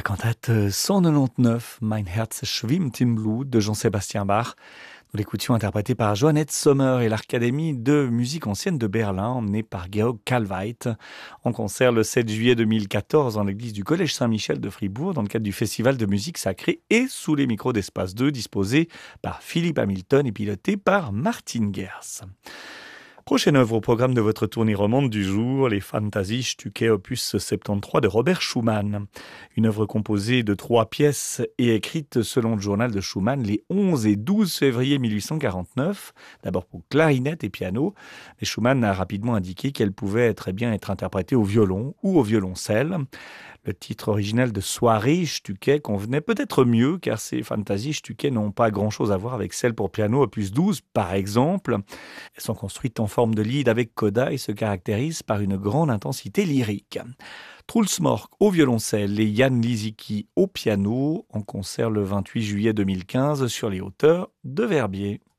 la cantate 199, Mein Herz schwimmt im Blut de Jean-Sébastien Bach. Nous l'écoutions interprété par Joannette Sommer et l'Académie de musique ancienne de Berlin, emmenée par Georg Kalweit, en concert le 7 juillet 2014 dans l'église du Collège Saint-Michel de Fribourg, dans le cadre du Festival de musique sacrée et sous les micros d'Espace 2, disposé par Philippe Hamilton et piloté par Martin Gers. Prochaine œuvre au programme de votre tournée romande du jour, les Fantasiestücke opus 73 de Robert Schumann. Une œuvre composée de 3 pièces et écrite selon le journal de Schumann les 11 et 12 février 1849, d'abord pour clarinette et piano. Mais Schumann a rapidement indiqué qu'elle pouvait très bien être interprétée au violon ou au violoncelle. Le titre original de Soirée Stücke convenait peut-être mieux car ces Fantasiestücke n'ont pas grand-chose à voir avec celles pour piano opus 12 par exemple. Elles sont construites en forme de lied avec coda et se caractérisent par une grande intensité lyrique. Truls Mork au violoncelle et Jan Lisicki au piano en concert le 28 juillet 2015 sur les hauteurs de Verbier.